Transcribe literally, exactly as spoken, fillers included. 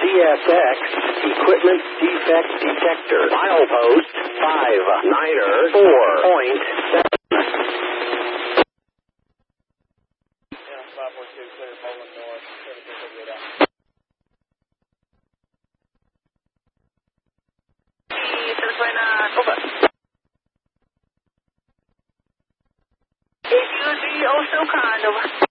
S X Equipment Defect Detector. Milepost five niner four point seven. five four two, clear Poland North, seventy-six eighty-eight out. Over. If you would be oh so kind, over.